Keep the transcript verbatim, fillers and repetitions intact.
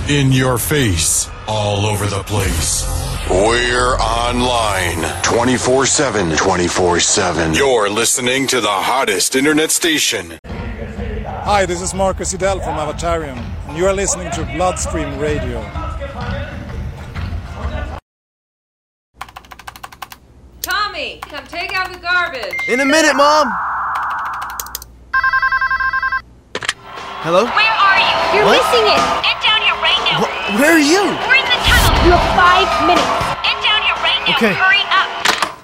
In your face, all over the place. We're online twenty-four seven, twenty-four seven. You're listening to the hottest internet station. Hi, this is Marcus Idell from Avatarium, and you are listening to Bloodstream Radio. Tommy, come take out the garbage. In a minute, Mom. Hello? Where are you? You're What? missing it. Get down here right now. Wh- where are you? We're in the tunnel. You have five minutes. Get down here right now. Okay. Hurry